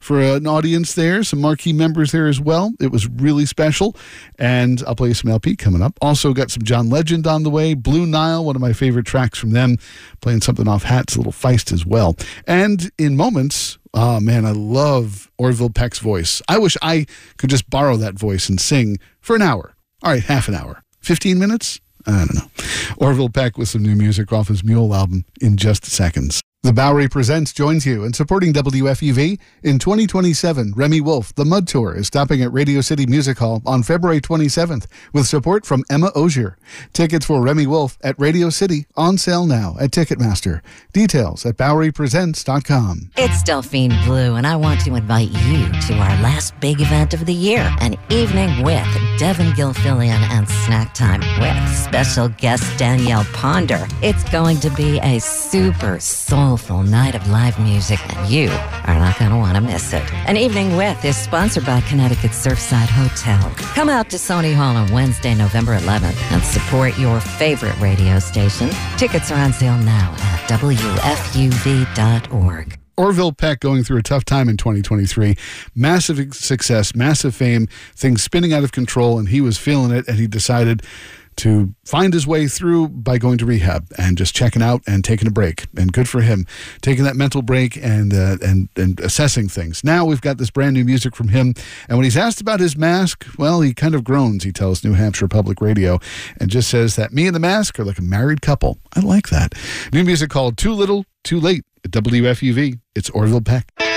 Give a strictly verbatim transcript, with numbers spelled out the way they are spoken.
for an audience there, some marquee members there as well. It was really special, and I'll play you some L P coming up. Also got some John Legend on the way, Blue Nile, one of my favorite tracks from them, playing something off Hat's Little Feist as well. And in moments, oh man, I love Orville Peck's voice. I wish I could just borrow that voice and sing for an hour. All right, half an hour. fifteen minutes? I don't know. Orville Peck with some new music off his Mule album in just seconds. The Bowery Presents joins you in supporting W F U V. In twenty twenty-seven, Remy Wolf, The Mud Tour, is stopping at Radio City Music Hall on February twenty-seventh with support from Emma Ogier. Tickets for Remy Wolf at Radio City on sale now at Ticketmaster. Details at Bowery Presents dot com. It's Delphine Blue, and I want to invite you to our last big event of the year, an evening with Devin Gilfillian and Snack Time with special guest Danielle Ponder. It's going to be a super soul full night of live music, and you are not going to want to miss it. An Evening With is sponsored by Connecticut Surfside Hotel. Come out to Sony Hall on Wednesday, November eleventh, and support your favorite radio station. Tickets are on sale now at W F U V dot org. Orville Peck going through a tough time in twenty twenty-three. Massive success, massive fame, things spinning out of control, and he was feeling it, and he decided to find his way through by going to rehab and just checking out and taking a break. And good for him, taking that mental break and uh, and and assessing things. Now we've got this brand new music from him, and when he's asked about his mask, well, he kind of groans, he tells New Hampshire Public Radio, and just says that me and the mask are like a married couple. I like that. New music called Too Little, Too Late at W F U V. It's Orville Peck.